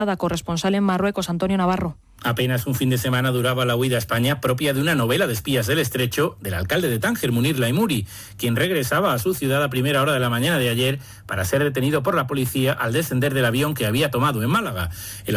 Corresponsal en Marruecos, Antonio Navarro. Apenas un fin de semana duraba la huida a España, propia de una novela de espías del Estrecho del alcalde de Tánger, Munir Laimuri, quien regresaba a su ciudad a primera hora de la mañana de ayer para ser detenido por la policía al descender del avión que había tomado en Málaga.